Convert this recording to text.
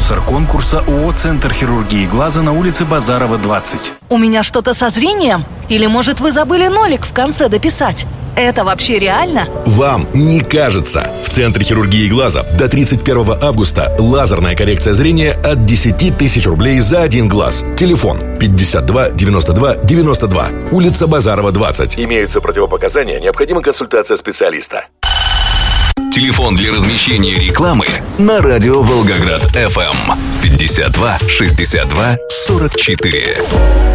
Спонсор конкурса ООО «Центр хирургии глаза» на улице Базарова, 20. У меня что-то со зрением? Или, может, вы забыли нолик в конце дописать? Это вообще реально? Вам не кажется. В Центре хирургии глаза до 31 августа лазерная коррекция зрения от 10 тысяч рублей за один глаз. Телефон 52 92 92. Улица Базарова, 20. Имеются противопоказания, необходима консультация специалиста. Телефон для размещения рекламы на радио Волгоград FM 52 62 44.